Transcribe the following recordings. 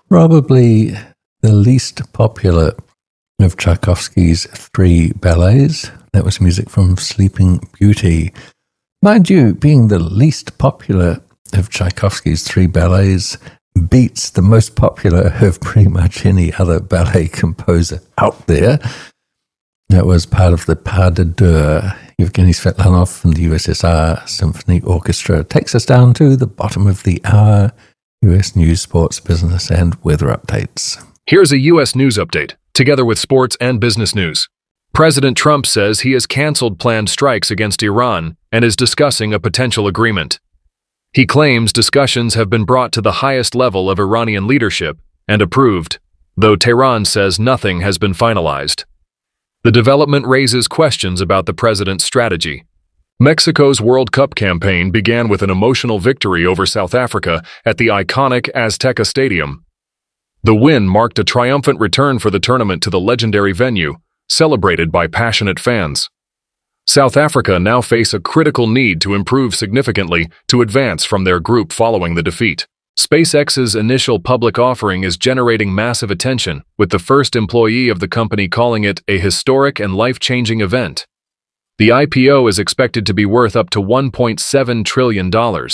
Probably the least popular of Tchaikovsky's three ballets. That was music from Sleeping Beauty. Mind you, being the least popular of Tchaikovsky's three ballets beats the most popular of pretty much any other ballet composer out there. That was part of the Pas de Deux. Evgeny Svetlanov from the USSR Symphony Orchestra takes us down to the bottom of the hour. U.S. news, sports, business, and weather updates. Here's a U.S. news update, together with sports and business news. President Trump says he has canceled planned strikes against Iran and is discussing a potential agreement. He claims discussions have been brought to the highest level of Iranian leadership and approved, though Tehran says nothing has been finalized. The development raises questions about the president's strategy. Mexico's World Cup campaign began with an emotional victory over South Africa at the iconic Azteca Stadium. The win marked a triumphant return for the tournament to the legendary venue, celebrated by passionate fans. South Africa now face a critical need to improve significantly to advance from their group following the defeat. SpaceX's initial public offering is generating massive attention, with the first employee of the company calling it a historic and life-changing event. The IPO is expected to be worth up to $1.7 trillion.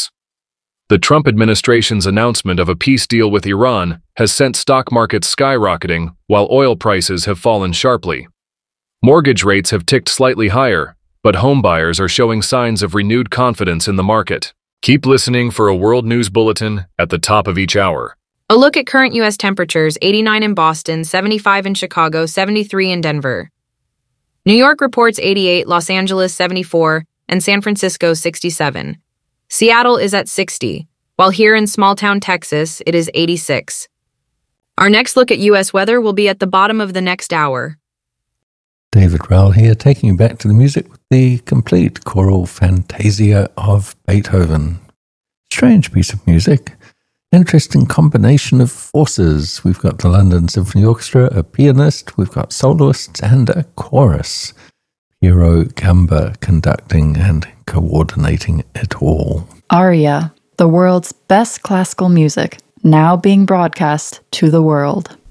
The Trump administration's announcement of a peace deal with Iran has sent stock markets skyrocketing, while oil prices have fallen sharply. Mortgage rates have ticked slightly higher, but homebuyers are showing signs of renewed confidence in the market. Keep listening for a World News Bulletin at the top of each hour. A look at current U.S. temperatures: 89 in Boston, 75 in Chicago, 73 in Denver. New York reports 88, Los Angeles 74, and San Francisco 67. Seattle is at 60, while here in small-town Texas, it is 86. Our next look at U.S. weather will be at the bottom of the next hour. David Rowell here, taking you back to the music with the complete choral Fantasia of Beethoven. Strange piece of music. Interesting combination of forces. We've got the London Symphony Orchestra, a pianist, we've got soloists, and a chorus. Piero Gamba conducting and coordinating it all. Aria, the world's best classical music, now being broadcast to the world.